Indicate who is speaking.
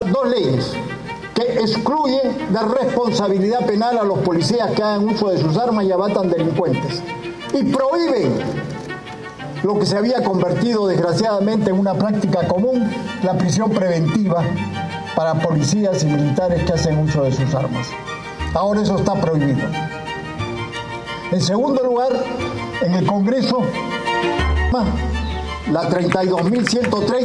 Speaker 1: dos leyes que excluyen de responsabilidad penal a los policías que hagan uso de sus armas y abatan delincuentes, y prohíben lo que se había convertido desgraciadamente en una práctica común, la prisión preventiva para policías y militares que hacen uso de sus armas. Ahora eso está prohibido. En segundo lugar, en el Congreso, la 32.130